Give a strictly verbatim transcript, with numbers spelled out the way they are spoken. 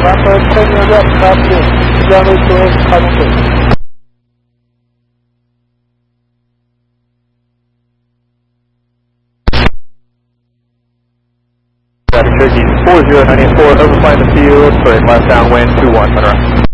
Rampart ten left, copy. Runway two eight, copy. Turkey four zero nine eight four, overflying the field for a left downwind two one, turn around.